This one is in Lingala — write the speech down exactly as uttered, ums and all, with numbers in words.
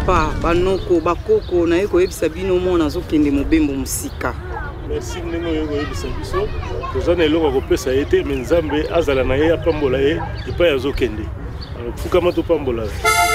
papa banoko bakoko na yeko yebisa bino mona azokende mobembo musika. Merci ndenge yeko yebisa biso tozana eloko kopesa ete Nzambe azala na ye apambola ye epai azokende. Alors fukama to pambola.